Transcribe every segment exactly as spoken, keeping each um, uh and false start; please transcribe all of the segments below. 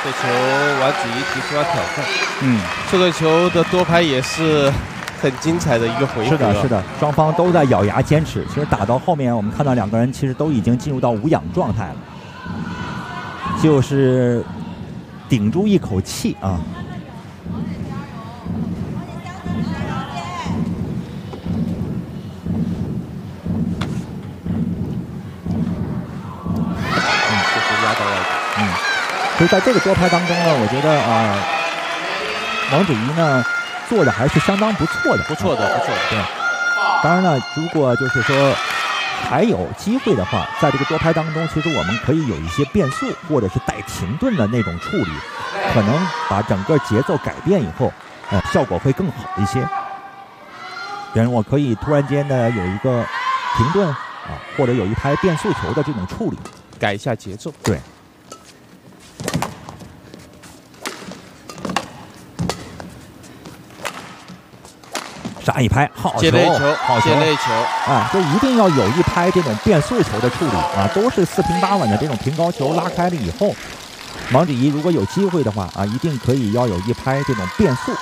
这球王子怡提出了挑战。 嗯， 这个球的多拍也是很精彩的一个回合。 是的，是的，双方都在咬牙坚持。其实打到后面，我们看到两个人其实都已经进入到无氧状态了，就是顶住一口气啊。嗯，所以在这个多拍当中呢，我觉得啊、呃，王子怡呢做的还是相当不错的， 不错的，不错的。 对，当然呢，如果就是说还有机会的话，在这个多拍当中，其实我们可以有一些变速，或者是带停顿的那种处理，可能把整个节奏改变以后，呃，效果会更好一些。比如我可以突然间呢有一个停顿啊，或者有一拍变速球的这种处理， 改一下节奏。 对。杀一拍，好球， 接内球， 好球， 接内球啊！就一定要有一拍这种变速球的处理啊，都是四平八稳的这种平高球拉开了以后，王子怡如果有机会的话啊，一定可以要有一拍这种变速。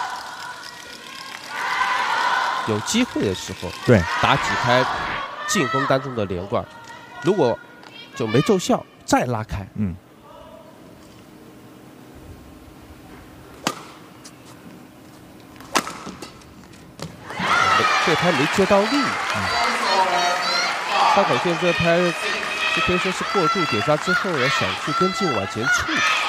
有机会的时候， 对， 打几拍进攻当中的连贯，如果就没奏效，再拉开。 嗯。 这拍没接到力，嗯，沙口线这拍就可以说是过度点杀之后呢，想去跟进往前触。